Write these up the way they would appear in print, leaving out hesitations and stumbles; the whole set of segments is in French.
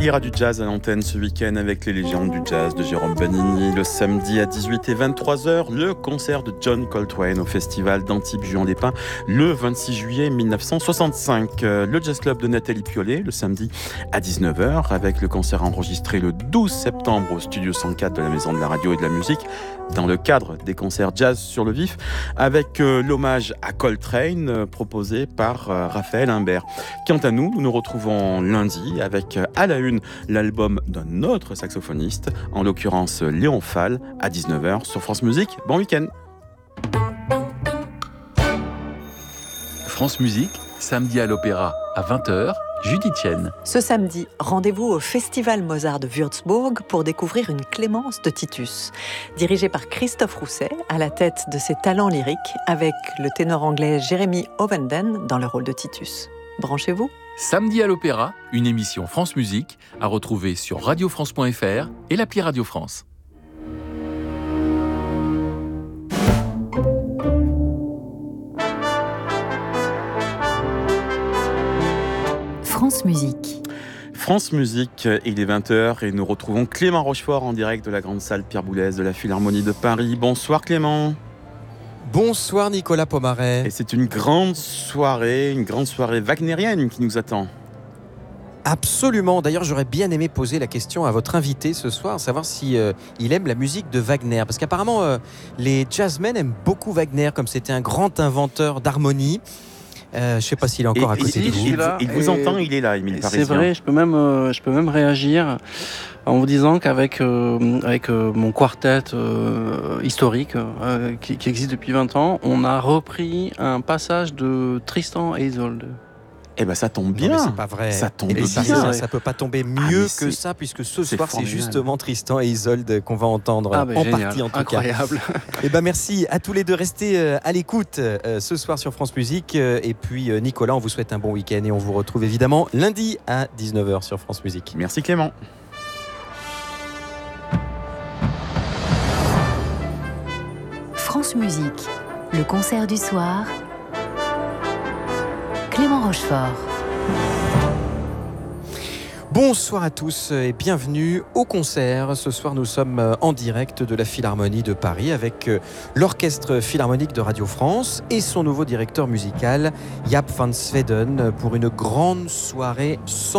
Il y aura du jazz à l'antenne ce week-end avec les légendes du jazz de Jérôme Benigni. Le samedi à 18 et 23h, le concert de John Coltrane au festival d'Antibes-Juan-des-Pins le 26 juillet 1965. Le Jazz Club de Nathalie Piolet le samedi à 19h avec le concert enregistré le 12 septembre au studio 104 de la Maison de la Radio et de la Musique dans le cadre des concerts jazz sur le vif avec l'hommage à Coltrane proposé par Raphaël Imbert. Quant à nous, nous nous retrouvons lundi avec à la une l'album d'un autre saxophoniste, en l'occurrence Léon Fall, à 19h sur France Musique. Bon week-end. France Musique, samedi à l'Opéra à 20h, Judith Chen. Ce samedi, rendez-vous au Festival Mozart de Würzburg pour découvrir une Clémence de Titus. Dirigée par Christophe Rousset, à la tête de ses talents lyriques, avec le ténor anglais Jeremy Ovenden dans le rôle de Titus. Branchez-vous. Samedi à l'Opéra, une émission France Musique à retrouver sur radiofrance.fr et l'appli Radio France. France Musique. France Musique, il est 20h et nous retrouvons Clément Rochefort en direct de la grande salle Pierre Boulez de la Philharmonie de Paris. Bonsoir Clément. Bonsoir Nicolas Pomaret. Et c'est une grande soirée wagnérienne qui nous attend. Absolument. D'ailleurs, j'aurais bien aimé poser la question à votre invité ce soir, savoir si il aime la musique de Wagner. Parce qu'apparemment, les jazzmen aiment beaucoup Wagner, comme c'était un grand inventeur d'harmonie. Je ne sais pas s'il est encore à côté de vous. Il vous entend, il est là, Émile Parisien. C'est vrai, je peux même réagir en vous disant qu'avec mon quartet historique qui existe depuis 20 ans, on a repris un passage de Tristan et Isolde. Eh ben ça tombe bien. Non, mais c'est pas vrai. Ça tombe bien. Ça peut pas tomber mieux que ça, puisque ce soir c'est justement Tristan et Isolde qu'on va entendre en génial, partie en tout incroyable. cas. Et ben merci à tous les deux. Restez à l'écoute ce soir sur France Musique. Et puis Nicolas, on vous souhaite un bon week-end et on vous retrouve évidemment lundi à 19h sur France Musique. Merci Clément. France Musique, le concert du soir. Clément Rochefort. Bonsoir à tous et bienvenue au concert. Ce soir, nous sommes en direct de la Philharmonie de Paris avec l'Orchestre Philharmonique de Radio France et son nouveau directeur musical, Jaap van Zweden, pour une grande soirée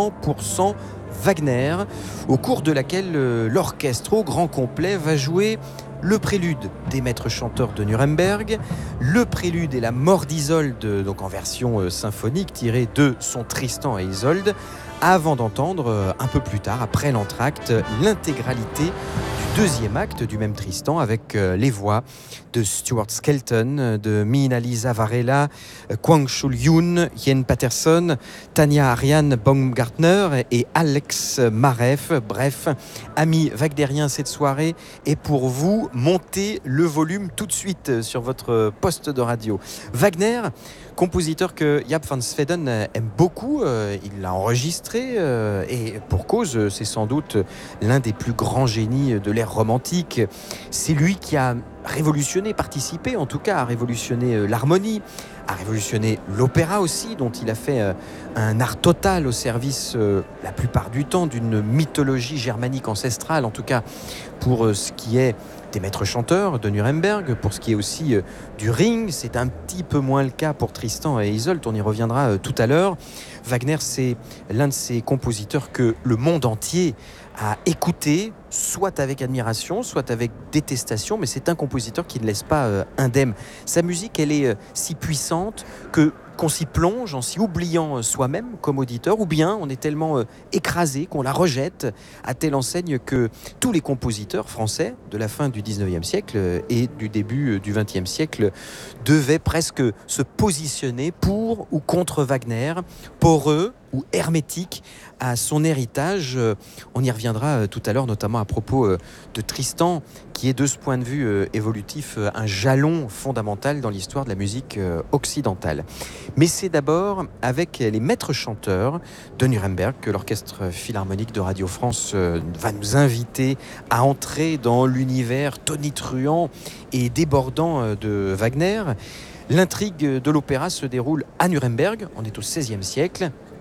100% Wagner, au cours de laquelle l'orchestre au grand complet va jouer le prélude des maîtres chanteurs de Nuremberg, le prélude et la mort d'Isolde, donc en version symphonique tirée de son Tristan et Isolde, avant d'entendre un peu plus tard, après l'entracte, l'intégralité du deuxième acte du même Tristan avec les voix de Stuart Skelton, de Minna-Lisa Varela, Kwang Chul-Yoon, Jen Patterson, Tania Ariane Baumgartner et Alex Maref. Bref, amis wagnériens, cette soirée est pour vous. Montez le volume tout de suite sur votre poste de radio. Wagner, compositeur que Jaap van Zweden aime beaucoup, il l'a enregistré et pour cause, c'est sans doute l'un des plus grands génies de l'ère romantique. C'est lui qui a révolutionné, participé en tout cas à révolutionner l'harmonie, a révolutionné l'opéra aussi, dont il a fait un art total au service la plupart du temps d'une mythologie germanique ancestrale, en tout cas pour ce qui est des maîtres chanteurs de Nuremberg, pour ce qui est aussi du Ring. C'est un petit peu moins le cas pour Tristan et Isolde, on y reviendra tout à l'heure. Wagner, c'est l'un de ces compositeurs que le monde entier a écouté, soit avec admiration, soit avec détestation, mais c'est un compositeur qui ne laisse pas indemne. Sa musique, elle est si puissante qu'on s'y plonge en s'y oubliant soi-même comme auditeur, ou bien on est tellement écrasé qu'on la rejette, à telle enseigne que tous les compositeurs français de la fin du 19e siècle et du début du 20e siècle devaient presque se positionner pour ou contre Wagner, poreux ou hermétique à son héritage. On y reviendra tout à l'heure, notamment à propos de Tristan, qui est de ce point de vue évolutif un jalon fondamental dans l'histoire de la musique occidentale. Mais c'est d'abord avec les maîtres chanteurs de Nuremberg que l'Orchestre Philharmonique de Radio France va nous inviter à entrer dans l'univers tonitruant et débordant de Wagner. L'intrigue de l'opéra se déroule à Nuremberg, on est au XVIe siècle.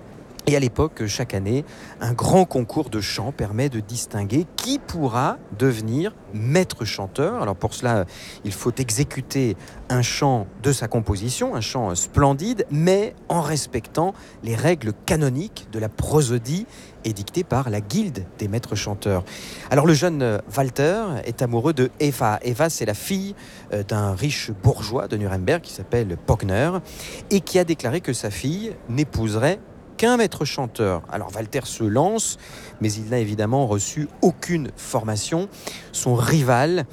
Et à l'époque, chaque année, un grand concours de chant permet de distinguer qui pourra devenir maître chanteur. Alors pour cela, il faut exécuter un chant de sa composition, un chant splendide, mais en respectant les règles canoniques de la prosodie édictées par la guilde des maîtres chanteurs. Alors le jeune Walter est amoureux de Eva. Eva, c'est la fille d'un riche bourgeois de Nuremberg qui s'appelle Pogner et qui a déclaré que sa fille n'épouserait qu'un maître chanteur. Alors Walter se lance, mais il n'a évidemment reçu aucune formation. Son rival,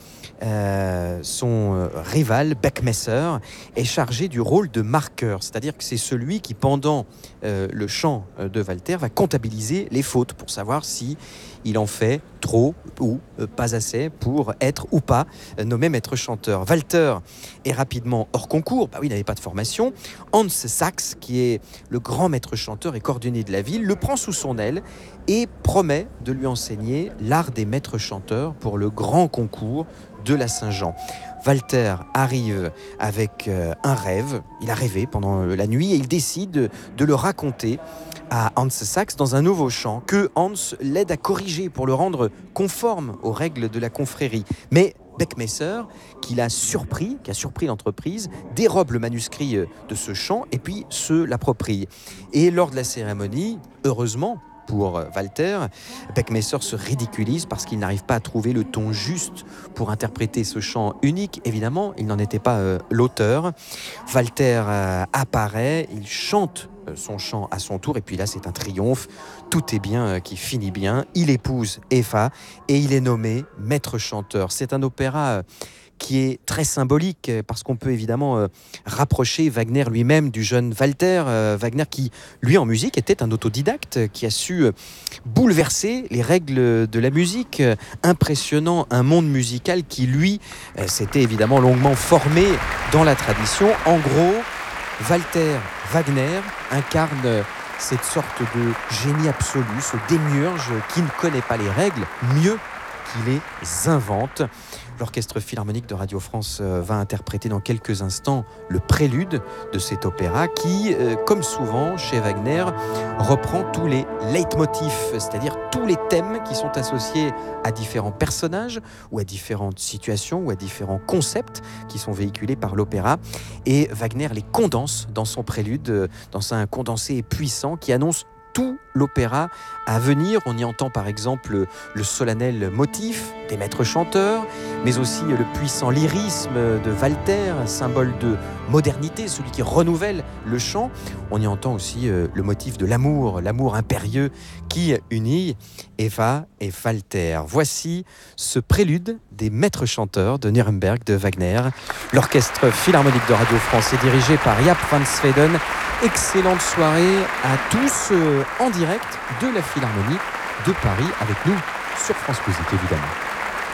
Beckmesser, est chargé du rôle de marqueur, c'est-à-dire que c'est celui qui, pendant le chant de Walter, va comptabiliser les fautes pour savoir si il en fait trop ou pas assez pour être ou pas nommé maître chanteur. Walter est rapidement hors concours, il n'avait pas de formation. Hans Sachs, qui est le grand maître chanteur et cordonnier de la ville, le prend sous son aile et promet de lui enseigner l'art des maîtres chanteurs pour le grand concours de la Saint-Jean. Walter arrive avec un rêve, il a rêvé pendant la nuit et il décide de le raconter à Hans Sachs dans un nouveau chant que Hans l'aide à corriger pour le rendre conforme aux règles de la confrérie. Mais Beckmesser, qui a surpris l'entreprise, dérobe le manuscrit de ce chant et puis se l'approprie. Et lors de la cérémonie, heureusement pour Walter, Beckmesser se ridiculise parce qu'il n'arrive pas à trouver le ton juste pour interpréter ce chant unique. Évidemment, il n'en était pas l'auteur. Walter apparaît, il chante son chant à son tour et puis là c'est un triomphe, tout est bien qui finit bien, il épouse Eva et il est nommé maître chanteur. C'est un opéra qui est très symbolique parce qu'on peut évidemment rapprocher Wagner lui-même du jeune Walter. Wagner qui, lui en musique, était un autodidacte qui a su bouleverser les règles de la musique, impressionnant un monde musical qui, lui, s'était évidemment longuement formé dans la tradition. En gros, Walter Wagner incarne cette sorte de génie absolu, ce démiurge qui ne connaît pas les règles, mieux qu'il les invente. L'Orchestre Philharmonique de Radio France va interpréter dans quelques instants le prélude de cet opéra qui, comme souvent chez Wagner, reprend tous les leitmotifs, c'est-à-dire tous les thèmes qui sont associés à différents personnages ou à différentes situations ou à différents concepts qui sont véhiculés par l'opéra. Et Wagner les condense dans son prélude, dans un condensé puissant qui annonce tout l'opéra à venir. On y entend par exemple le solennel motif des maîtres chanteurs, mais aussi le puissant lyrisme de Walter, symbole de modernité, celui qui renouvelle le chant. On y entend aussi le motif de l'amour impérieux qui unit Eva et Walter. Voici ce prélude des maîtres chanteurs de Nuremberg de Wagner. L'Orchestre Philharmonique de Radio France est dirigé par Jaap van Zweden. Excellente soirée à tous en direct de la Philharmonie de Paris avec nous sur France Musique évidemment.